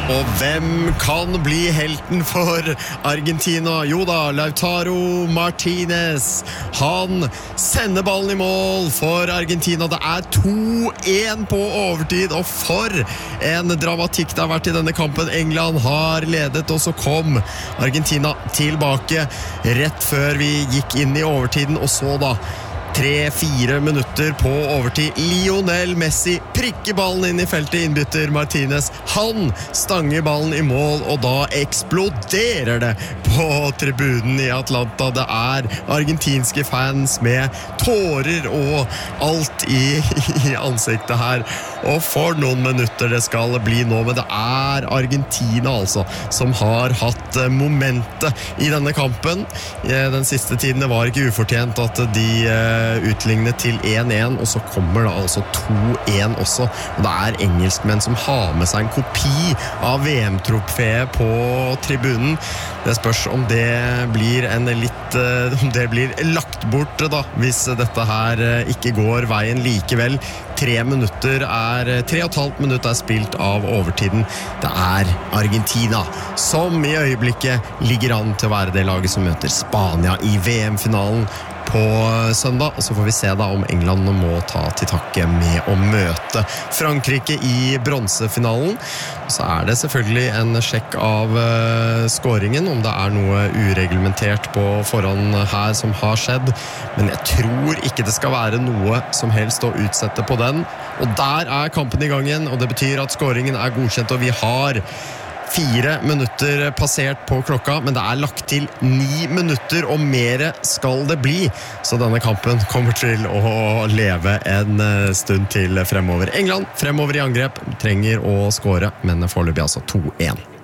Og hvem kan bli helten for Argentina? Jo da, Lautaro Martinez. Han sender ballen i mål for Argentina. Det 2-1 på overtid, og for en dramatikk det har vært i denne kampen. England har ledet, og så kom Argentina tilbake rett før vi gikk inn i overtiden, og så da 3-4 minutter på overtid. Lionel Messi prikker ballen inn i feltet, innbytter Martinez. Han stanger ballen i mål, og da eksploderer det på tribunen i Atlanta. Det argentinske fans med tårer og alt i ansiktet her. Og for noen minutter det skal bli nå, men det Argentina altså som har hatt momentet i denne kampen. Den siste tiden det var ikke ufortjent at de utlignet til 1-1, og så kommer da altså 2-1 også, og det engelskmenn som har med seg en kopi av VM-trofeet på tribunen. Det spørs om det blir om det blir lagt bort da, hvis dette her ikke går veien likevel. 3,5 minutter spilt av overtiden. Det Argentina som i øyeblikket ligger an til å være det laget som møter Spania i VM-finalen på søndag, og så får vi se da om England må ta til takke med å møte Frankrike i bronsefinalen. Så det selvfølgelig en sjekk av scoringen, om det noe ureglementert på forhånd her som har skjedd, men jeg tror ikke det skal være noe som helst å utsette på den. Og der kampen i gangen, og det betyr at scoringen godkjent, og vi har 4 minutter passert på klokka, men det lagt til 9 minutter, og mere skal det bli. Så denne kampen kommer til å leve en stund til fremover. England fremover i angrep, trenger å score, men foreløpig altså 2-1.